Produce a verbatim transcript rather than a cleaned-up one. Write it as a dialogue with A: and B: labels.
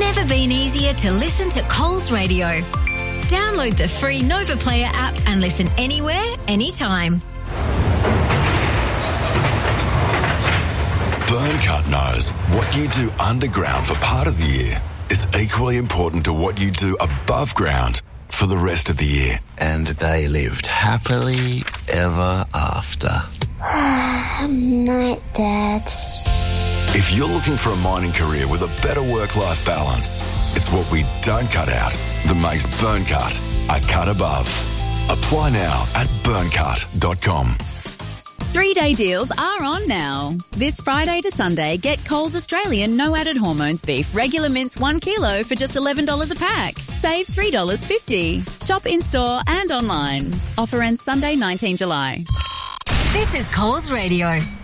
A: never been easier to listen to Coles Radio. Download the free Nova Player app and listen anywhere, anytime.
B: Burncut knows what you do underground for part of the year is equally important to what you do above ground for the rest of the year.
C: And they lived happily ever after.
D: Night, Dad.
B: If you're looking for a mining career with a better work-life balance, it's what we don't cut out that makes Burncut a cut above. Apply now at burncut dot com.
E: Three-day deals are on now. This Friday to Sunday, get Coles Australian no added hormones beef regular mince one kilo for just eleven dollars a pack. Save three dollars fifty. Shop in-store and online. Offer ends Sunday, nineteenth of July.
A: This is Coles Radio.